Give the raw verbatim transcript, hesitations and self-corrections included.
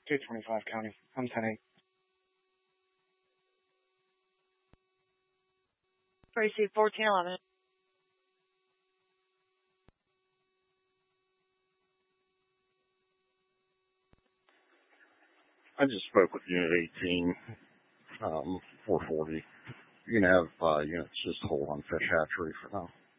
two twenty-five County. I'm ten eight. Precinct fourteen eleven. I just spoke with Unit eighteen, um, four forty. You can have uh, units just hold on fish hatchery for now.